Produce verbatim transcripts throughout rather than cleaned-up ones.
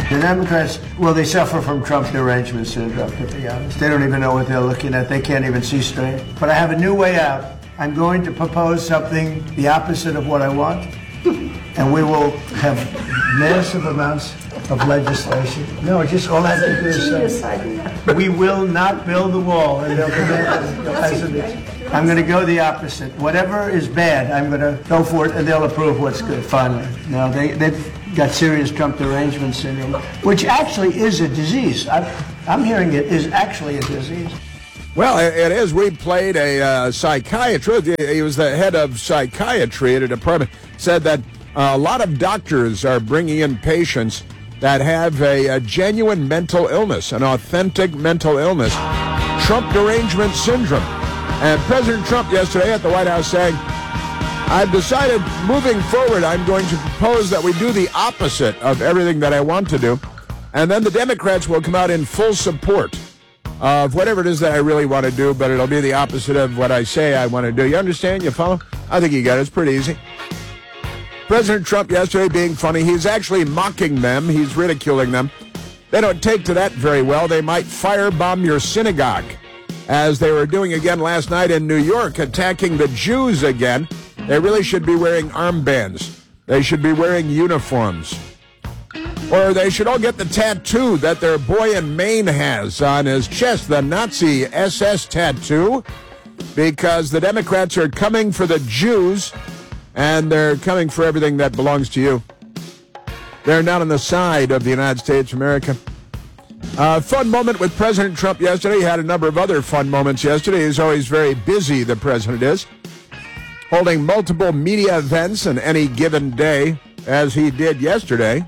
The Democrats, well, they suffer from Trump derangement syndrome, to be honest. They don't even know what they're looking at. They can't even see straight. But I have a new way out. I'm going to propose something the opposite of what I want, and we will have massive amounts of legislation. No, just all I have to do is say, we will not build the wall, and they'll demand it as it is. I'm going to go the opposite. Whatever is bad, I'm going to go for it, and they'll approve what's good, finally. No, they, they've got serious Trump derangement syndrome, which actually is a disease. I'm, I'm hearing it is actually a disease. Well, it is. We played a uh, psychiatrist. He was the head of psychiatry at a department. Said that uh, a lot of doctors are bringing in patients that have a, a genuine mental illness, an authentic mental illness, Trump derangement syndrome. And President Trump yesterday at the White House saying, I've decided moving forward I'm going to propose that we do the opposite of everything that I want to do. And then the Democrats will come out in full support of whatever it is that I really want to do, but it'll be the opposite of what I say I want to do. You understand? You follow? I think you got it. It's pretty easy. President Trump yesterday being funny. He's actually mocking them. He's ridiculing them. They don't take to that very well. They might firebomb your synagogue, as they were doing again last night in New York, attacking the Jews again. They really should be wearing armbands. They should be wearing uniforms. Or they should all get the tattoo that their boy in Maine has on his chest, the Nazi S S tattoo, because the Democrats are coming for the Jews, and they're coming for everything that belongs to you. They're not on the side of the United States of America. Uh, fun moment with President Trump yesterday. He had a number of other fun moments yesterday. He's always very busy, the president is, holding multiple media events on any given day, as he did yesterday.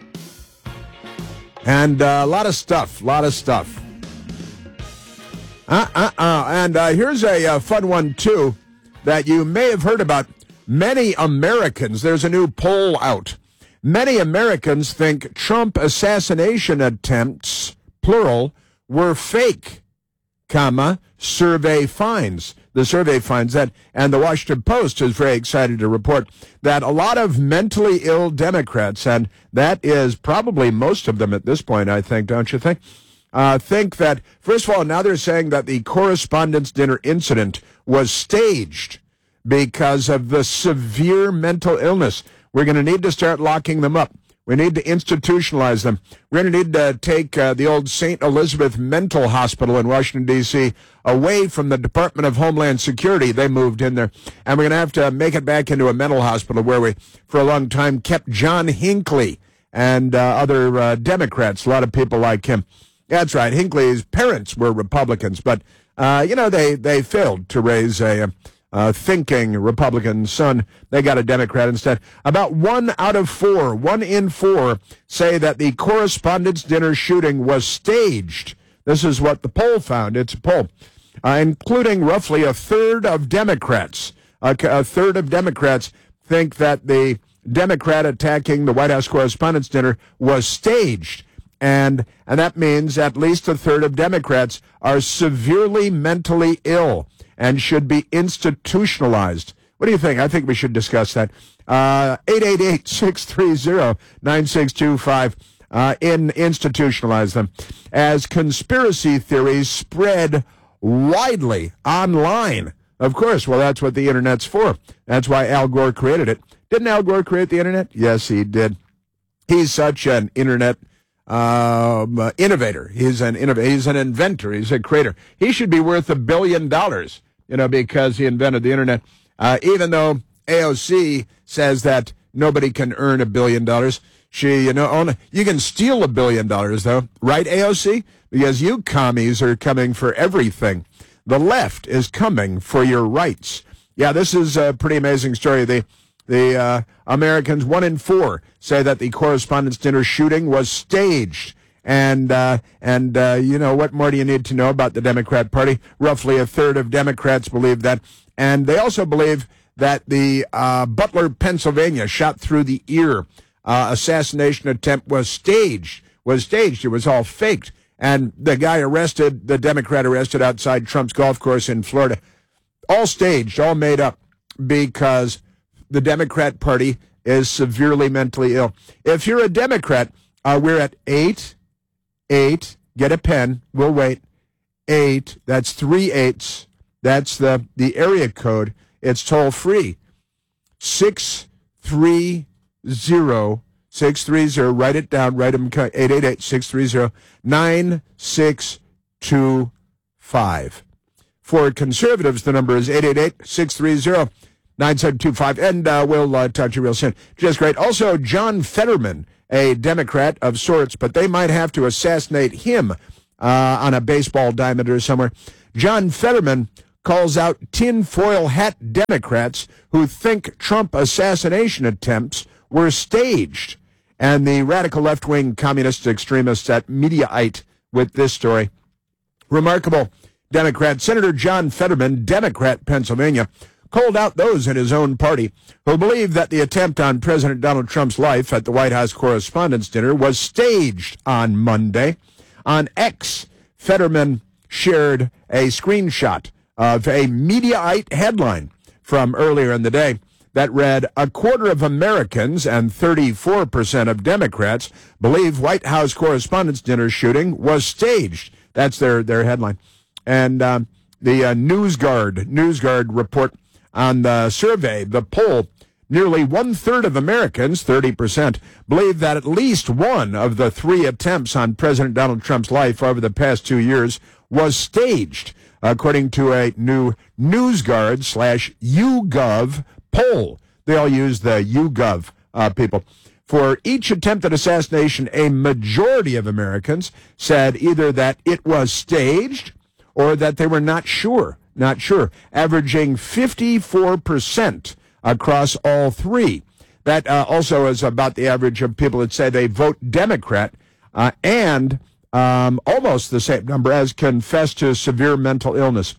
And uh, a lot of stuff, a lot of stuff. Uh, uh, uh. And uh, here's a uh, fun one, too, that you may have heard about. Many Americans, there's a new poll out. Many Americans think Trump assassination attempts, plural, were fake, comma, survey finds. The survey finds that, and the Washington Post is very excited to report that a lot of mentally ill Democrats, and that is probably most of them at this point, I think, don't you think, uh, think that, first of all, now they're saying that the Correspondents' Dinner incident was staged because of the severe mental illness. We're going to need to start locking them up. We need to institutionalize them. We're going to need to take uh, the old Saint Elizabeth Mental Hospital in Washington, D C away from the Department of Homeland Security. They moved in there. And we're going to have to make it back into a mental hospital where we, for a long time, kept John Hinckley and uh, other uh, Democrats, a lot of people like him. That's right. Hinckley's parents were Republicans, but, uh, you know, they, they failed to raise a... Uh, thinking Republican son. They got a Democrat instead. About one out of four, one in four, say that the Correspondents' Dinner shooting was staged. This is what the poll found. It's a poll, uh, including roughly a third of Democrats. Uh, a third of Democrats think that the Democrat attacking the White House Correspondents' Dinner was staged. And, and that means at least a third of Democrats are severely mentally ill and should be institutionalized. What do you think? I think we should discuss that. Uh, eight eight eight, six three zero, nine six two five. Uh, in institutionalize them. As conspiracy theories spread widely online. Of course, well, that's what the Internet's for. That's why Al Gore created it. Didn't Al Gore create the Internet? Yes, he did. He's such an Internet um, uh, innovator. He's an innovator. He's an inventor. He's a creator. He should be worth a billion dollars. You know, because he invented the Internet. Uh, even though A O C says that nobody can earn a billion dollars, she, you know, own, you can steal a billion dollars, though. Right, A O C? Because you commies are coming for everything. The left is coming for your rights. Yeah, this is a pretty amazing story. The, the uh, Americans, one in four, say that the Correspondents' Dinner shooting was staged. And, uh, and uh, you know, what more do you need to know about the Democrat Party? Roughly a third of Democrats believe that. And they also believe that the uh, Butler, Pennsylvania, shot through the ear uh, assassination attempt was staged, was staged. It was all faked. And the guy arrested, the Democrat arrested outside Trump's golf course in Florida, all staged, all made up, because the Democrat Party is severely mentally ill. If you're a Democrat, Uh, we're at eight, eight, get a pen, we'll wait, eight, that's three eights, that's the, the area code, it's toll free, six three zero, six three zero, write it down, write them, eight eight eight, six three zero, nine six two five. For conservatives, the number is eight eight eight, six three zero, nine seven two five, and uh, we'll uh, talk to you real soon. Just great. Also, John Fetterman, a Democrat of sorts, but they might have to assassinate him uh, on a baseball diamond somewhere. John Fetterman calls out tinfoil hat Democrats who think Trump assassination attempts were staged. And the radical left-wing communist extremists at Mediaite with this story. Remarkable. Democrat Senator John Fetterman, Democrat, Pennsylvania, called out those in his own party who believe that the attempt on President Donald Trump's life at the White House Correspondents' Dinner was staged on Monday. On X, Fetterman shared a screenshot of a Mediaite headline from earlier in the day that read, a quarter of Americans and thirty-four percent of Democrats believe White House Correspondents' Dinner shooting was staged. That's their, their headline. And um, the uh, NewsGuard, NewsGuard report on the survey, the poll, nearly one-third of Americans, thirty percent, believe that at least one of the three attempts on President Donald Trump's life over the past two years was staged, according to a new NewsGuard slash YouGov poll. They all use the YouGov uh, people. For each attempted assassination, a majority of Americans said either that it was staged or that they were not sure, not sure, averaging fifty-four percent across all three. That uh, also is about the average of people that say they vote Democrat, uh, and um, almost the same number as confess to severe mental illness.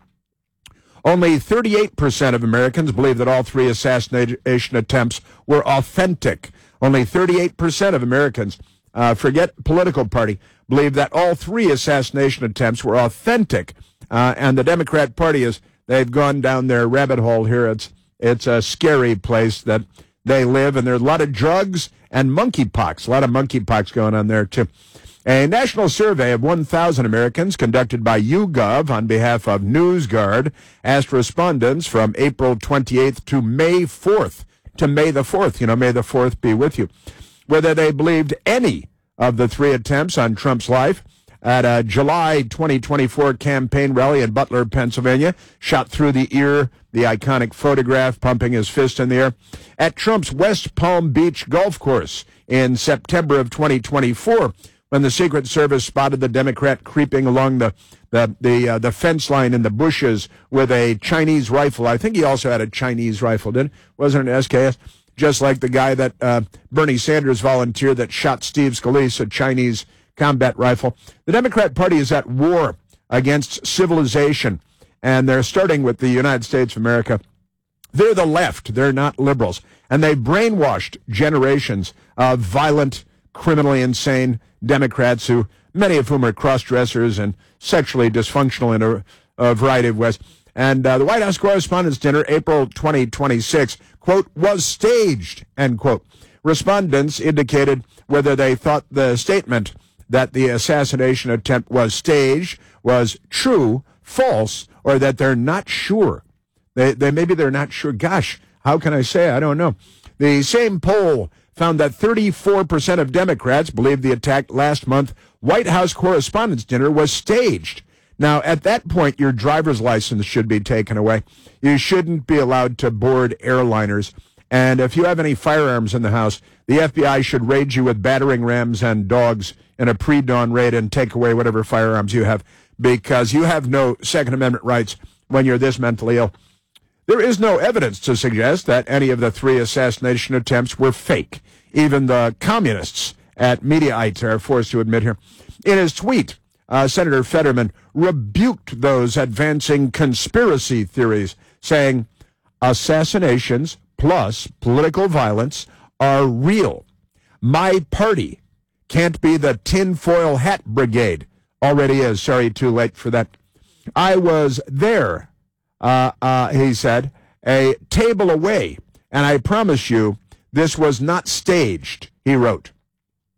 Only thirty-eight percent of Americans believe that all three assassination attempts were authentic. Only thirty-eight percent of Americans, uh, forget political party, believe that all three assassination attempts were authentic. Uh, and the Democrat Party is, they've gone down their rabbit hole here. It's, it's a scary place that they live, and there's a lot of drugs and monkeypox, a lot of monkeypox going on there, too. A national survey of one thousand Americans conducted by YouGov on behalf of NewsGuard asked respondents from April twenty-eighth to May fourth, to May the fourth, you know, May the fourth be with you, whether they believed any of the three attempts on Trump's life at a July twenty twenty-four campaign rally in Butler, Pennsylvania, shot through the ear, the iconic photograph, pumping his fist in the air, at Trump's West Palm Beach golf course in September of twenty twenty-four, when the Secret Service spotted the Democrat creeping along the the the, uh, the fence line in the bushes with a Chinese rifle. I think he also had a Chinese rifle, didn't? Wasn't it an S K S? Just like the guy that uh, Bernie Sanders volunteered that shot Steve Scalise, a Chinese combat rifle. The Democrat Party is at war against civilization, and they're starting with the United States of America. They're the left. They're not liberals. And they've brainwashed generations of violent, criminally insane Democrats, who many of whom are cross-dressers and sexually dysfunctional in a, a variety of ways. And uh, the White House Correspondents' Dinner, April twenty twenty-six, quote, was staged, end quote. Respondents indicated whether they thought the statement that the assassination attempt was staged was true, false, or that they're not sure. They, they maybe they're not sure. Gosh, how can I say? I don't know. The same poll found that thirty-four percent of Democrats believed the attack last month White House Correspondents' Dinner was staged. Now, at that point, your driver's license should be taken away. You shouldn't be allowed to board airliners. And if you have any firearms in the house, the F B I should raid you with battering rams and dogs in a pre-dawn raid and take away whatever firearms you have, because you have no Second Amendment rights when you're this mentally ill. There is no evidence to suggest that any of the three assassination attempts were fake. Even the communists at Mediaite are forced to admit here. In his tweet, uh, Senator Fetterman rebuked those advancing conspiracy theories, saying, assassinations plus political violence are real. My party can't be the tinfoil hat brigade. Already is. Sorry, too late for that. I was there, uh, uh, he said, a table away, and I promise you this was not staged, he wrote.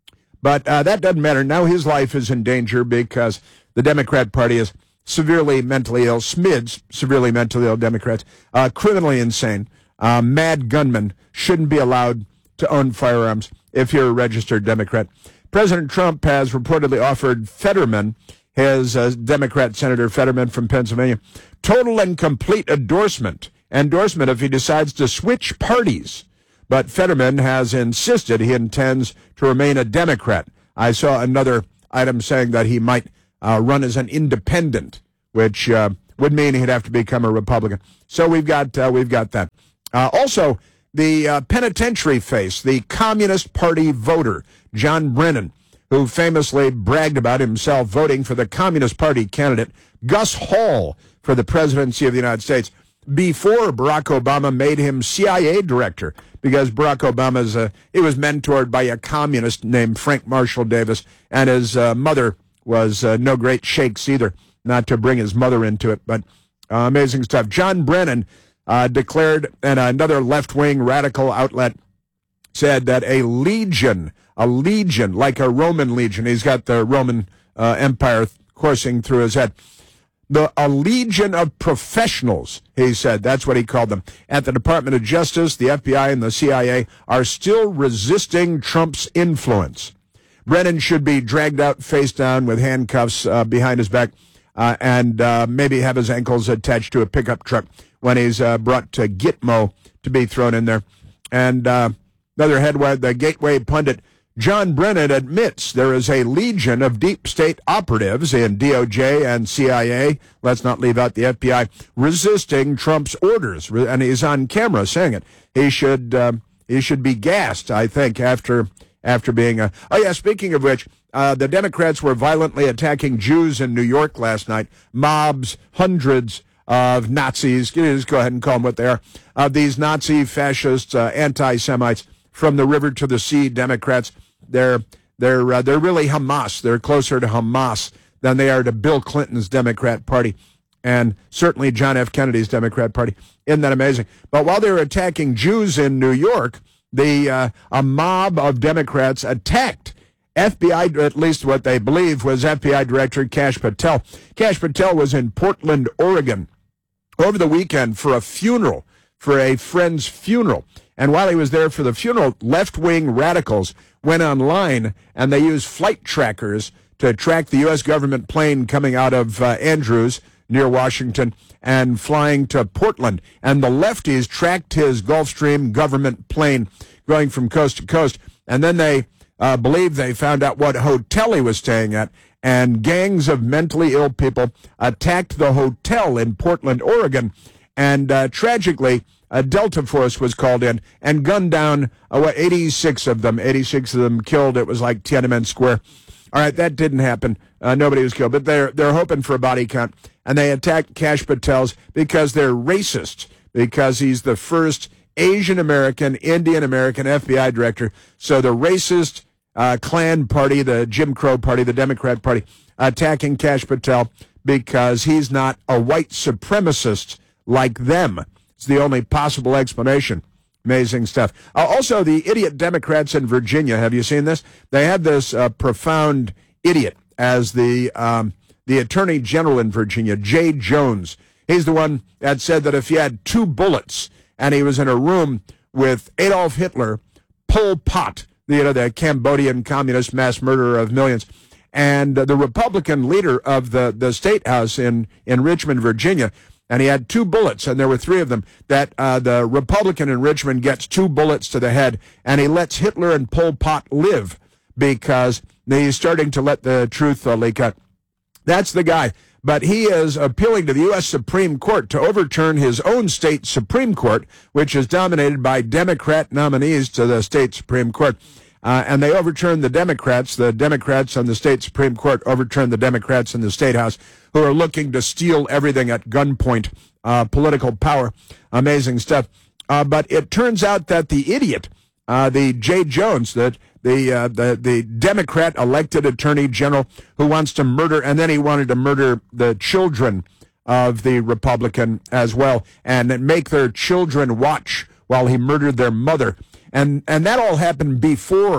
But uh, that doesn't matter. Now his life is in danger because the Democrat Party is severely mentally ill, S M I Ds, severely mentally ill Democrats, uh, criminally insane, uh, mad gunmen, shouldn't be allowed to own firearms if you're a registered Democrat. President Trump has reportedly offered Fetterman, his uh, Democrat Senator Fetterman from Pennsylvania, total and complete endorsement, endorsement if he decides to switch parties. But Fetterman has insisted he intends to remain a Democrat. I saw another item saying that he might uh, run as an independent, which uh, would mean he'd have to become a Republican. So we've got uh, we've got that. Uh, also, the uh, penitentiary face, the Communist Party voter, John Brennan, who famously bragged about himself voting for the Communist Party candidate, Gus Hall, for the presidency of the United States, before Barack Obama made him C I A director, because Barack Obama's, uh, he was mentored by a communist named Frank Marshall Davis, and his uh, mother was uh, no great shakes either, not to bring his mother into it, but uh, amazing stuff. John Brennan uh, declared, and another left-wing radical outlet said that a legion, a legion, like a Roman legion, he's got the Roman uh, Empire coursing through his head, The, a legion of professionals, he said, that's what he called them, at the Department of Justice, the F B I, and the C I A are still resisting Trump's influence. Brennan should be dragged out face down with handcuffs uh, behind his back uh, and uh, maybe have his ankles attached to a pickup truck when he's uh, brought to Gitmo to be thrown in there. And uh, another headline, the Gateway pundit, John Brennan admits there is a legion of deep state operatives in D O J and C I A, let's not leave out the F B I, resisting Trump's orders. And he's on camera saying it. He should uh, he should be gassed, I think, after after being a... Oh, yeah, speaking of which, uh, the Democrats were violently attacking Jews in New York last night. Mobs, hundreds of Nazis, just go ahead and call them what they are, of these Nazi fascists, uh, anti-Semites, from the river to the sea Democrats. They're they're uh, they're really Hamas. They're closer to Hamas than they are to Bill Clinton's Democrat Party, and certainly John F. Kennedy's Democrat Party. Isn't that amazing? But while they were attacking Jews in New York, the uh, a mob of Democrats attacked F B I, at least what they believe was F B I Director Kash Patel. Kash Patel was in Portland, Oregon, over the weekend for a funeral, for a friend's funeral. And while he was there for the funeral, left-wing radicals went online and they used flight trackers to track the U S government plane coming out of uh, Andrews near Washington and flying to Portland. And the lefties tracked his Gulfstream government plane going from coast to coast. And then they uh, believed they found out what hotel he was staying at. And gangs of mentally ill people attacked the hotel in Portland, Oregon. And uh, tragically, a Delta Force was called in and gunned down uh, what, eighty-six of them. eighty-six of them killed. It was like Tiananmen Square. All right, that didn't happen. Uh, nobody was killed, but they're they're hoping for a body count. And they attacked Kash Patel's because they're racist, because he's the first Asian American, Indian American F B I director. So the racist uh, Klan party, the Jim Crow party, the Democrat party, attacking Kash Patel because he's not a white supremacist like them. It's the only possible explanation. Amazing stuff. Uh, also, the idiot Democrats in Virginia. Have you seen this? They had this uh, profound idiot as the um, the Attorney General in Virginia, Jay Jones. He's the one that said that if he had two bullets and he was in a room with Adolf Hitler, Pol Pot, the, you know, the Cambodian communist mass murderer of millions, and uh, the Republican leader of the, the State House in, in Richmond, Virginia, and he had two bullets, and there were three of them, that uh, the Republican in Richmond gets two bullets to the head, and he lets Hitler and Pol Pot live because he's starting to let the truth uh, leak out. That's the guy. But he is appealing to the U S Supreme Court to overturn his own state Supreme Court, which is dominated by Democrat nominees to the state Supreme Court. Uh, and they overturned the Democrats. The Democrats on the state Supreme Court overturned the Democrats in the State House, who are looking to steal everything at gunpoint, uh, political power. Amazing stuff. Uh, but it turns out that the idiot, uh, the Jay Jones, the the, uh, the the Democrat elected Attorney General who wants to murder, and then he wanted to murder the children of the Republican as well, and make their children watch while he murdered their mother. And and that all happened before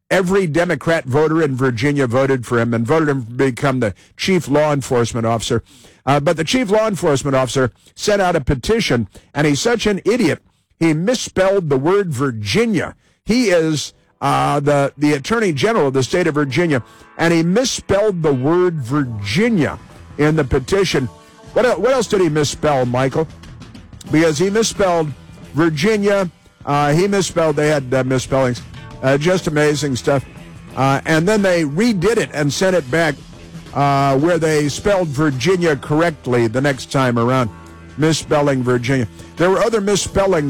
every Democrat voter in Virginia voted for him and voted him to become the chief law enforcement officer. Uh, but the chief law enforcement officer sent out a petition, and he's such an idiot, he misspelled the word Virginia. He is uh, the, the attorney general of the state of Virginia, and he misspelled the word Virginia in the petition. What, el- what else did he misspell, Michael? Because he misspelled Virginia. Uh, he misspelled, they had uh, misspellings. Uh, just amazing stuff. Uh, and then they redid it and sent it back uh, where they spelled Virginia correctly the next time around, misspelling Virginia. There were other misspellings